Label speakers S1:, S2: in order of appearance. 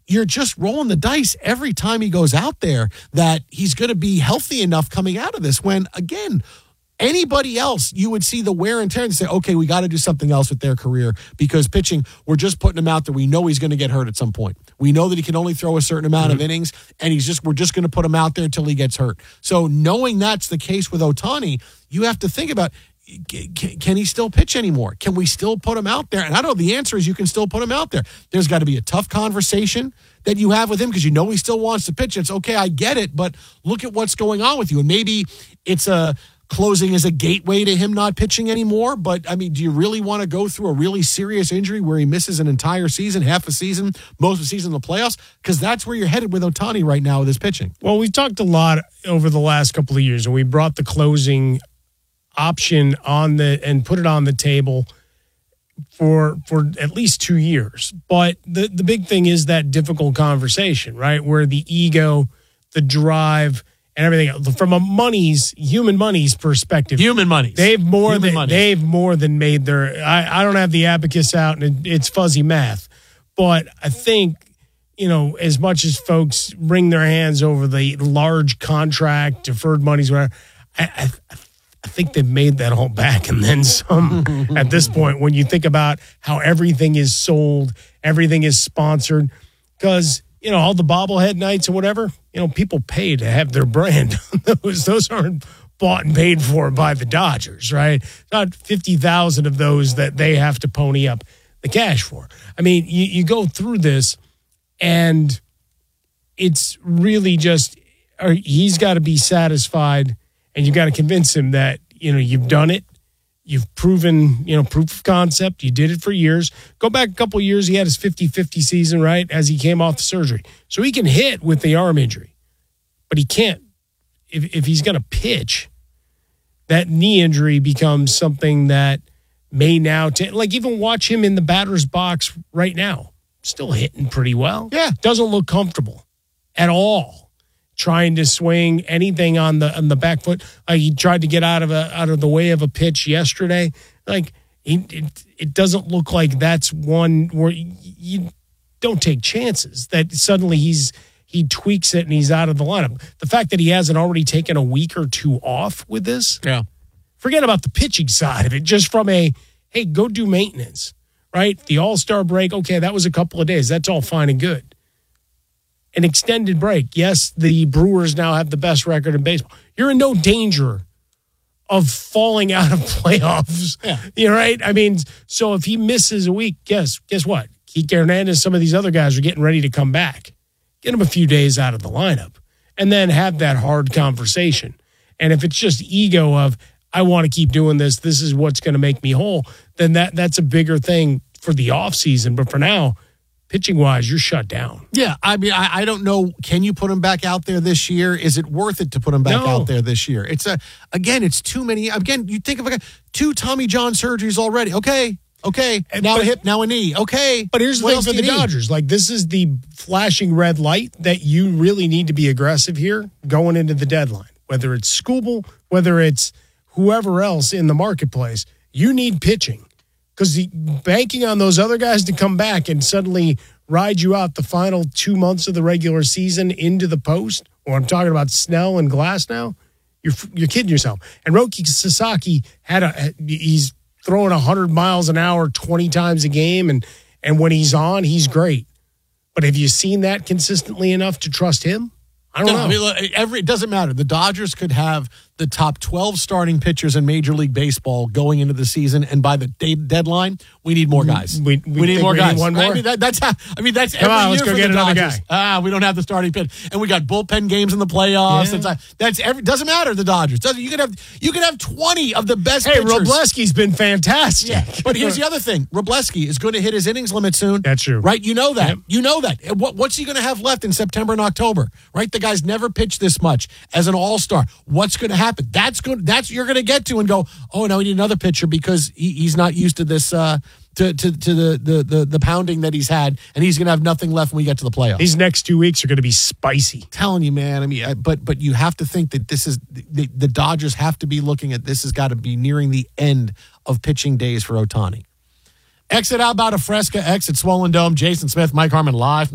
S1: you're just rolling the dice every time he goes out there that he's going to be healthy enough coming out of this when, again, anybody else, you would see the wear and tear and say, okay, we got to do something else with their career because pitching, we're just putting him out there. We know he's going to get hurt at some point. We know that he can only throw a certain amount of innings, and we're just going to put him out there until he gets hurt. So knowing that's the case with Ohtani, you have to think about, can he still pitch anymore? Can we still put him out there? And I don't know, the answer is you can still put him out there. There's got to be a tough conversation that you have with him because you know he still wants to pitch. It's okay, I get it, but look at what's going on with you. And maybe it's closing as a gateway to him not pitching anymore. But, I mean, do you really want to go through a really serious injury where he misses an entire season, half a season, most of the season in the playoffs? Because that's where you're headed with Ohtani right now with his pitching.
S2: Well, we've talked a lot over the last couple of years, and we brought the closing option and put it on the table for at least 2 years. But the big thing is that difficult conversation, right? Where the ego, the drive, and everything else, from a human money's perspective. They've more than made their, I don't have the abacus out and it's fuzzy math. But I think, as much as folks wring their hands over the large contract, deferred monies, whatever, I think they've made that all back and then some at this point when you think about how everything is sold, everything is sponsored. Because, all the bobblehead nights or whatever, people pay to have their brand. Those aren't bought and paid for by the Dodgers, right? Not 50,000 of those that they have to pony up the cash for. I mean, you go through this and it's really just, he's got to be satisfied. And you got to convince him that, you've done it. You've proven, proof of concept. You did it for years. Go back a couple of years. He had his 50-50 season, right, as he came off the surgery. So he can hit with the arm injury. But he can't. If he's going to pitch, that knee injury becomes something that may now even watch him in the batter's box right now. Still hitting pretty well.
S1: Yeah.
S2: Doesn't look comfortable at all. Trying to swing anything on the back foot. He tried to get out of the way of a pitch yesterday. It doesn't look like that's one where you don't take chances that suddenly he tweaks it and he's out of the lineup. The fact that he hasn't already taken a week or two off with this.
S1: Yeah.
S2: Forget about the pitching side of it. Just from hey, go do maintenance, right? The All-Star break. Okay, that was a couple of days. That's all fine and good. An extended break. Yes, the Brewers now have the best record in baseball. You're in no danger of falling out of playoffs.
S1: Yeah.
S2: You're right. I mean, so if he misses a week, guess what? Kike Hernandez, some of these other guys are getting ready to come back. Get him a few days out of the lineup and then have that hard conversation. And if it's just ego of, I want to keep doing this, this is what's going to make me whole, then that's a bigger thing for the offseason. But for now, pitching-wise, you're shut down.
S1: Yeah, I mean, I don't know. Can you put him back out there this year? Is it worth it to put him back out there this year? It's it's too many. Again, you think of 2 Tommy John surgeries already. Okay. Now a hip, now a knee. Okay.
S2: But here's the thing for the Dodgers. This is the flashing red light that you really need to be aggressive here going into the deadline. Whether it's Skubal, whether it's whoever else in the marketplace, you need pitching. Because banking on those other guys to come back and suddenly ride you out the final 2 months of the regular season into the post, or I'm talking about Snell and Glass now, you're kidding yourself. And Roki Sasaki he's throwing 100 miles an hour 20 times a game, and when he's on, he's great. But have you seen that consistently enough to trust him? I don't know.
S1: I mean, look, it doesn't matter. The Dodgers could have the top 12 starting pitchers in Major League Baseball going into the season, and by the deadline, we need more guys.
S2: We need more guys.
S1: Need one more. That's
S2: Come
S1: every
S2: on,
S1: year
S2: let's go
S1: for
S2: get
S1: the
S2: another
S1: Dodgers.
S2: guy.
S1: We don't have the starting pitch, and we got bullpen games in the playoffs.
S2: Yeah.
S1: Doesn't matter. The Dodgers. You could have 20 of the best.
S2: Hey,
S1: pitchers.
S2: Wrobleski's been fantastic.
S1: Yeah. But here's the other thing: Wrobleski is going to hit his innings limit soon.
S2: That's true,
S1: right? You know that.
S2: Yep.
S1: You know that. What's he going to have left in September and October? Right? The guy's never pitched this much as an all-star. What's going to happen? That's you're going to get to and go, oh, no, we need another pitcher because he's not used to this, to the pounding that he's had, and he's going to have nothing left when we get to the playoffs.
S2: These next 2 weeks are going to be spicy.
S1: Telling you, man. I mean, but you have to think that this is the Dodgers have to be looking at this has got to be nearing the end of pitching days for Ohtani. Exit out about a Fresca, exit Swollen Dome. Jason Smith, Mike Harmon live.